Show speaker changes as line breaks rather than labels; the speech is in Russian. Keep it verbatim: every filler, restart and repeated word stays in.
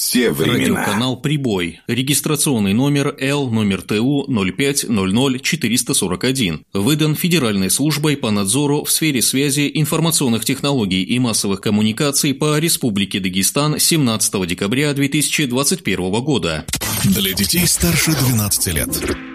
все времена.
Радиоканал «Прибой». Регистрационный номер Л, номер Т У ноль пять ноль ноль четыреста сорок один. Выдан Федеральной службой по надзору в сфере связи, информационных технологий и массовых коммуникаций по Республике Дагестан семнадцатого декабря две тысячи двадцать первого года.
Для детей старше двенадцати лет.